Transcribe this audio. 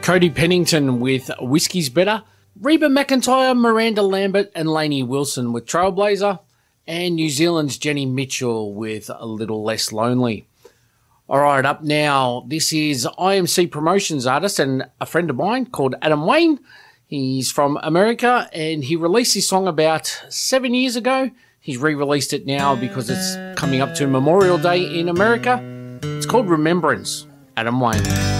Cody Pennington with Whiskey's Better, Reba McEntire, Miranda Lambert and Lainey Wilson with Trailblazer, and New Zealand's Jenny Mitchell with A Little Less Lonely. All right, up now, this is IMC Promotions artist and a friend of mine called Adam Wayne. He's from America and he released his song about 7 years ago. He's re-released it now because it's coming up to Memorial Day in America. It's called Remembrance. Adam Wayne.